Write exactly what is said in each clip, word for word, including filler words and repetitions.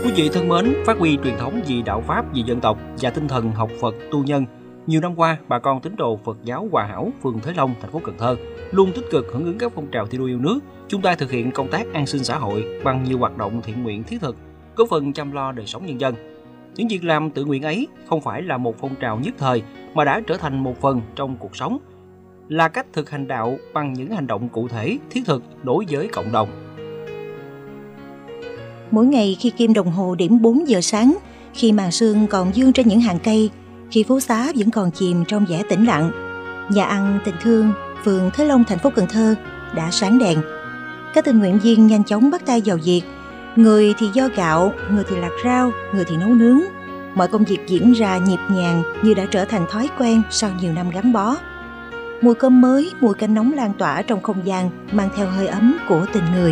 Quý vị thân mến, phát huy truyền thống vì đạo Pháp, vì dân tộc và tinh thần học Phật tu nhân, nhiều năm qua, bà con tín đồ Phật giáo Hòa Hảo, phường Thới Long, thành phố Cần Thơ luôn tích cực hưởng ứng các phong trào thi đua yêu nước, chung tay thực hiện công tác an sinh xã hội bằng nhiều hoạt động thiện nguyện thiết thực, góp phần chăm lo đời sống nhân dân. Những việc làm tự nguyện ấy không phải là một phong trào nhất thời mà đã trở thành một phần trong cuộc sống, là cách thực hành đạo bằng những hành động cụ thể, thiết thực đối với cộng đồng. Mỗi ngày khi kim đồng hồ điểm bốn giờ sáng, khi màn sương còn dương trên những hàng cây, khi phố xá vẫn còn chìm trong vẻ tĩnh lặng, nhà ăn Tình Thương, phường Thới Long, thành phố Cần Thơ đã sáng đèn. Các tình nguyện viên nhanh chóng bắt tay vào việc, người thì vo gạo, người thì lặt rau, người thì nấu nướng. Mọi công việc diễn ra nhịp nhàng như đã trở thành thói quen sau nhiều năm gắn bó. Mùi cơm mới, mùi canh nóng lan tỏa trong không gian, mang theo hơi ấm của tình người.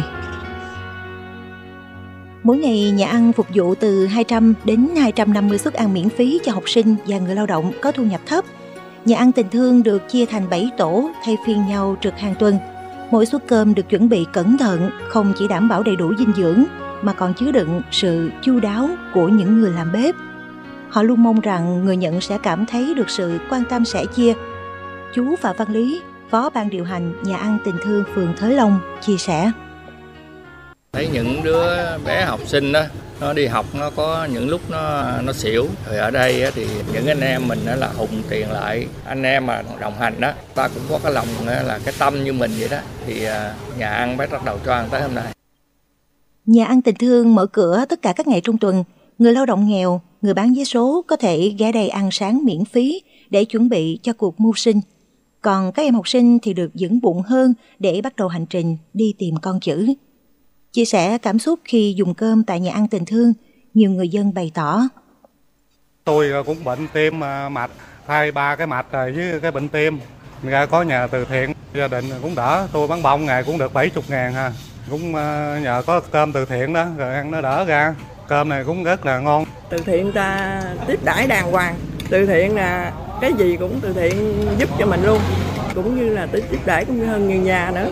Mỗi ngày, nhà ăn phục vụ từ hai trăm đến hai trăm năm mươi suất ăn miễn phí cho học sinh và người lao động có thu nhập thấp. Nhà ăn Tình Thương được chia thành bảy tổ, thay phiên nhau trực hàng tuần. Mỗi suất cơm được chuẩn bị cẩn thận, không chỉ đảm bảo đầy đủ dinh dưỡng, mà còn chứa đựng sự chu đáo của những người làm bếp. Họ luôn mong rằng người nhận sẽ cảm thấy được sự quan tâm sẻ chia. Chú Phạm Văn Lý, Phó Ban điều hành nhà ăn Tình Thương phường Thới Long chia sẻ. Thấy những đứa bé học sinh đó, nó đi học nó có những lúc nó nó xỉu. Rồi ở đây thì những anh em mình là hùng tiền lại. Anh em mà đồng hành đó, ta cũng có cái lòng là cái tâm như mình vậy đó. Thì nhà ăn mới bắt đầu cho ăn tới hôm nay. Nhà ăn Tình Thương mở cửa tất cả các ngày trong tuần. Người lao động nghèo, người bán vé số có thể ghé đây ăn sáng miễn phí để chuẩn bị cho cuộc mưu sinh. Còn các em học sinh thì được vững bụng hơn để bắt đầu hành trình đi tìm con chữ. Chia sẻ cảm xúc khi dùng cơm tại nhà ăn Tình Thương, nhiều người dân bày tỏ. Tôi cũng bệnh tim mạch, hai ba cái mạch với cái bệnh tim. Ra có nhà từ thiện, gia đình cũng đỡ. Tôi bán bông ngày cũng được bảy mươi ngàn ha. Cũng nhờ có cơm từ thiện đó, rồi ăn nó đỡ ra. Cơm này cũng rất là ngon. Từ thiện ta tiếp đãi đàng hoàng. Từ thiện là cái gì cũng từ thiện giúp cho mình luôn. Cũng như là tiếp đãi cũng như hơn người nhà nữa.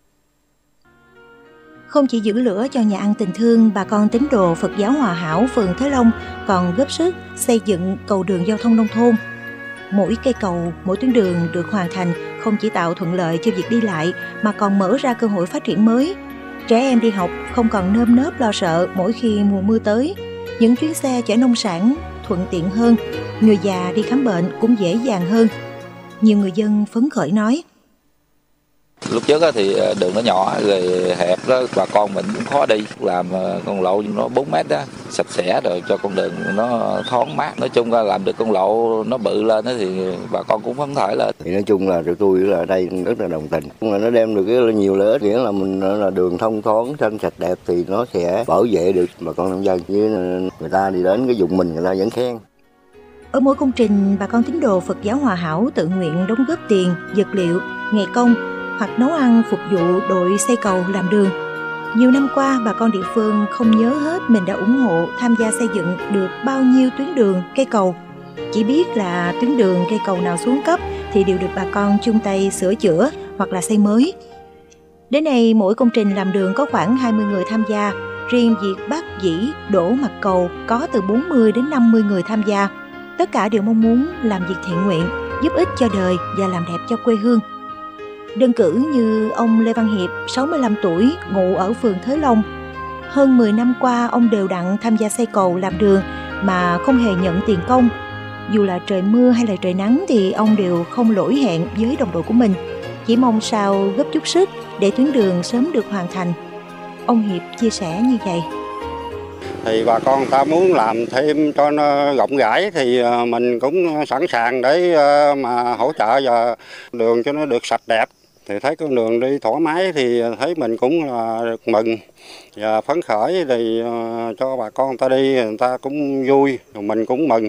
Không chỉ giữ lửa cho nhà ăn Tình Thương, bà con tín đồ Phật giáo Hòa Hảo phường Thới Long còn góp sức xây dựng cầu đường giao thông nông thôn. Mỗi cây cầu, mỗi tuyến đường được hoàn thành không chỉ tạo thuận lợi cho việc đi lại mà còn mở ra cơ hội phát triển mới. Trẻ em đi học không còn nơm nớp lo sợ mỗi khi mùa mưa tới. Những chuyến xe chở nông sản thuận tiện hơn, người già đi khám bệnh cũng dễ dàng hơn. Nhiều người dân phấn khởi nói. Lúc trước thì đường nó nhỏ rồi hẹp đó, bà con mình cũng khó đi, làm con lộ nó bốn mét đó, sạch sẽ rồi cho con đường nó thoáng mát. Nói chung là làm được con lộ nó bự lên đó thì bà con cũng phấn khởi lên. Thì nói chung là tụi tôi là ở đây rất là đồng tình. Là nó đem được cái nhiều lợi ích, nghĩa là mình là đường thông thoáng, xanh sạch đẹp thì nó sẽ bảo vệ được bà con nông dân, chứ người ta đi đến cái vùng mình người ta vẫn khen. Ở mỗi công trình, bà con tín đồ Phật giáo Hòa Hảo tự nguyện đóng góp tiền, vật liệu, ngày công hoặc nấu ăn phục vụ đội xây cầu làm đường. Nhiều năm qua, bà con địa phương không nhớ hết mình đã ủng hộ tham gia xây dựng được bao nhiêu tuyến đường, cây cầu. Chỉ biết là tuyến đường, cây cầu nào xuống cấp thì đều được bà con chung tay sửa chữa hoặc là xây mới. Đến nay, mỗi công trình làm đường có khoảng hai mươi người tham gia. Riêng việc bắt dĩ, đổ mặt cầu có từ bốn mươi đến năm mươi người tham gia. Tất cả đều mong muốn làm việc thiện nguyện, giúp ích cho đời và làm đẹp cho quê hương. Đơn cử như ông Lê Văn Hiệp, sáu mươi lăm tuổi, ngụ ở phường Thới Long. Hơn mười năm qua, ông đều đặn tham gia xây cầu làm đường mà không hề nhận tiền công. Dù là trời mưa hay là trời nắng thì ông đều không lỗi hẹn với đồng đội của mình. Chỉ mong sao góp chút sức để tuyến đường sớm được hoàn thành. Ông Hiệp chia sẻ như vậy. Thì bà con ta muốn làm thêm cho nó rộng rãi thì mình cũng sẵn sàng để mà hỗ trợ và đường cho nó được sạch đẹp. Thì thấy con đường đi thoải mái thì thấy mình cũng là được mừng và phấn khởi, thì cho bà con ta đi người ta cũng vui, rồi mình cũng mừng.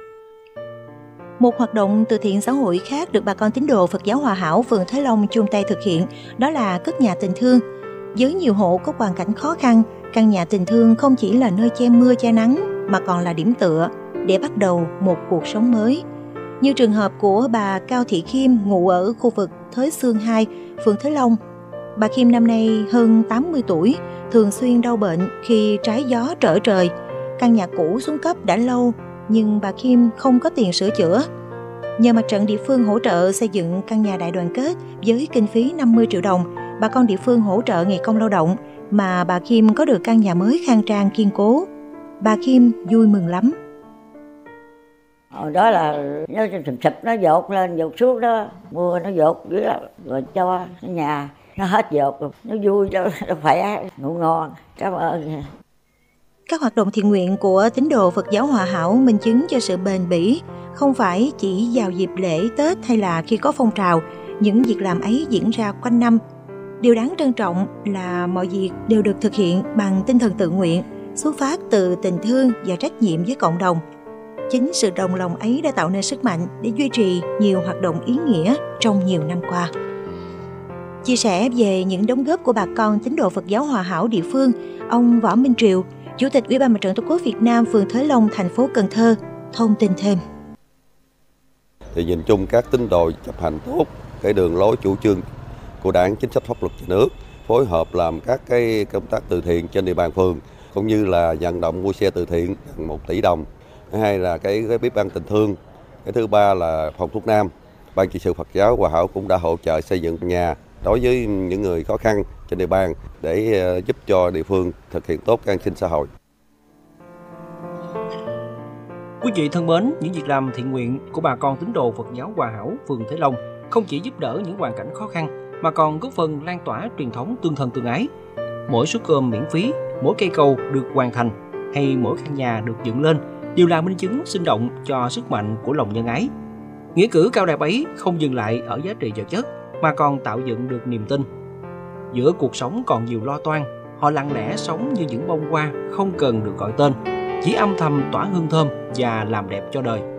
Một hoạt động từ thiện xã hội khác được bà con tín đồ Phật giáo Hòa Hảo phường Thới Long chung tay thực hiện, đó là cất nhà tình thương. Với nhiều hộ có hoàn cảnh khó khăn, căn nhà tình thương không chỉ là nơi che mưa che nắng mà còn là điểm tựa để bắt đầu một cuộc sống mới. Như trường hợp của bà Cao Thị Khiêm ngụ ở khu vực Thới Xương hai, phường Thới Long. Bà Khiêm năm nay hơn tám mươi tuổi, thường xuyên đau bệnh khi trái gió trở trời. Căn nhà cũ xuống cấp đã lâu, nhưng bà Kim không có tiền sửa chữa. Nhờ mặt trận địa phương hỗ trợ xây dựng căn nhà đại đoàn kết với kinh phí năm mươi triệu đồng, bà con địa phương hỗ trợ ngày công lao động mà bà Kim có được căn nhà mới khang trang kiên cố. Bà Kim vui mừng lắm. Hồi đó là nó sụp sụp nó dột lên dột xuống đó, mưa nó dột dưới là rồi cho cái nhà nó hết dột, nó vui cho nó khỏe, ngủ ngon. Cảm ơn. Các hoạt động thiện nguyện của tín đồ Phật giáo Hòa Hảo minh chứng cho sự bền bỉ, không phải chỉ vào dịp lễ Tết hay là khi có phong trào, những việc làm ấy diễn ra quanh năm. Điều đáng trân trọng là mọi việc đều được thực hiện bằng tinh thần tự nguyện, xuất phát từ tình thương và trách nhiệm với cộng đồng. Chính sự đồng lòng ấy đã tạo nên sức mạnh để duy trì nhiều hoạt động ý nghĩa trong nhiều năm qua. Chia sẻ về những đóng góp của bà con tín đồ Phật giáo Hòa Hảo địa phương, ông Võ Minh Triều, Chủ tịch Ủy ban Mặt trận Tổ quốc Việt Nam phường Thới Long, thành phố Cần Thơ, thông tin thêm. Thì nhìn chung các tín đồ chấp hành tốt cái đường lối chủ trương của Đảng, chính sách pháp luật nhà nước, phối hợp làm các cái công tác từ thiện trên địa bàn phường, cũng như là vận động mua xe từ thiện gần một tỷ đồng. Thứ hai là cái, cái bếp ăn tình thương. Cái thứ ba là phòng thuốc nam. Ban trị sự Phật giáo Hòa Hảo cũng đã hỗ trợ xây dựng nhà đối với những người khó khăn trên địa bàn để giúp cho địa phương thực hiện tốt an sinh xã hội. Quý vị thân mến, những việc làm thiện nguyện của bà con tín đồ Phật giáo Hòa Hảo, phường Thới Long không chỉ giúp đỡ những hoàn cảnh khó khăn mà còn góp phần lan tỏa truyền thống tương thân tương ái. Mỗi suất cơm miễn phí, mỗi cây cầu được hoàn thành hay mỗi căn nhà được dựng lên đều là minh chứng sinh động cho sức mạnh của lòng nhân ái. Nghĩa cử cao đẹp ấy không dừng lại ở giá trị vật chất mà còn tạo dựng được niềm tin. Giữa cuộc sống còn nhiều lo toan, họ lặng lẽ sống như những bông hoa không cần được gọi tên, chỉ âm thầm tỏa hương thơm và làm đẹp cho đời.